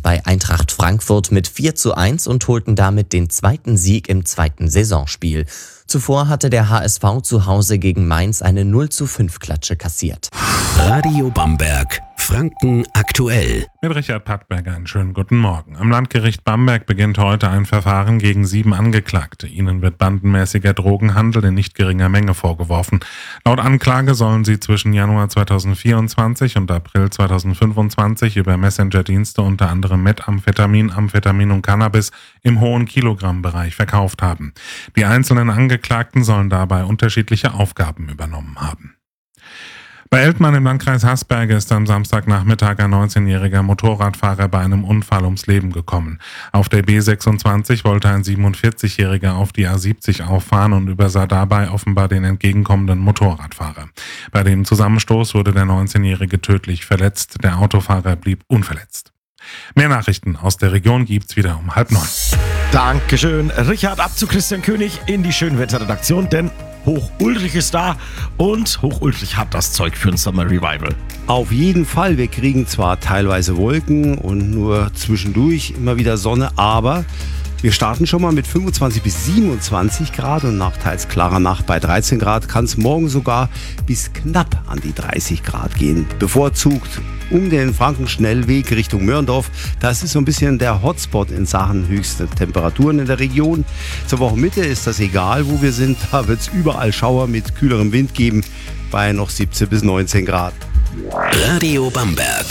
bei Eintracht Frankfurt mit 4:1 und holten damit den zweiten Sieg im zweiten Saisonspiel. Zuvor hatte der HSV zu Hause gegen Mainz eine 0:5-Klatsche kassiert. Radio Bamberg, Franken aktuell. Mit Richard Pattberger einen schönen guten Morgen. Am Landgericht Bamberg beginnt heute ein Verfahren gegen 7 Angeklagte. Ihnen wird bandenmäßiger Drogenhandel in nicht geringer Menge vorgeworfen. Laut Anklage sollen sie zwischen Januar 2024 und April 2025 über Messenger-Dienste unter anderem Methamphetamin, Amphetamin und Cannabis im hohen Kilogrammbereich verkauft haben. Die einzelnen Angeklagten sollen dabei unterschiedliche Aufgaben übernommen haben. Bei Eltmann im Landkreis Haßberge ist am Samstagnachmittag ein 19-jähriger Motorradfahrer bei einem Unfall ums Leben gekommen. Auf der B26 wollte ein 47-jähriger auf die A70 auffahren und übersah dabei offenbar den entgegenkommenden Motorradfahrer. Bei dem Zusammenstoß wurde der 19-jährige tödlich verletzt, der Autofahrer blieb unverletzt. Mehr Nachrichten aus der Region gibt's wieder um 8:30. Dankeschön. Richard, ab zu Christian König in die Schönwetterredaktion, denn Hoch-Ulrich ist da und Hoch-Ulrich hat das Zeug für ein Summer Revival. Auf jeden Fall. Wir kriegen zwar teilweise Wolken und nur zwischendurch immer wieder Sonne, aber wir starten schon mal mit 25 bis 27 Grad und nach teils klarer Nacht bei 13 Grad kann es morgen sogar bis knapp an die 30 Grad gehen. Bevorzugt um den Frankenschnellweg Richtung Mörndorf. Das ist so ein bisschen der Hotspot in Sachen höchste Temperaturen in der Region. Zur Wochenmitte ist das egal, wo wir sind. Da wird es überall Schauer mit kühlerem Wind geben bei noch 17 bis 19 Grad. Radio Bamberg.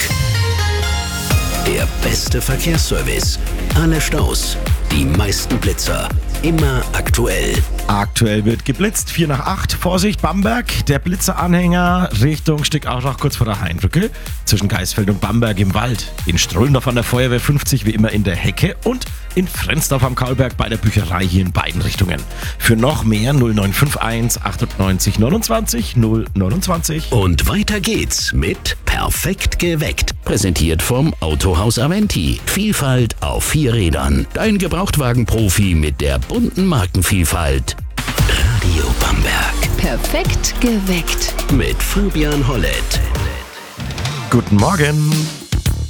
Der beste Verkehrsservice. Alle Staus, die meisten Blitzer. Immer aktuell. Aktuell wird geblitzt, 7:45. Vorsicht, Bamberg. Der Blitzeranhänger Richtung Stückaurach kurz vor der Hainbrücke. Zwischen Geisfeld und Bamberg im Wald. In Ströldorf an der Feuerwehr 50 wie immer in der Hecke. Und in Frenzdorf am Kaulberg bei der Bücherei hier in beiden Richtungen. Für noch mehr 0951 98 29 029. Und weiter geht's mit Perfekt geweckt. Präsentiert vom Autohaus Aventi. Vielfalt auf 4 Rädern. Dein Gebrauchtwagenprofi mit der bunten Markenvielfalt. Radio Bamberg. Perfekt geweckt. Mit Fabian Hollett. Guten Morgen.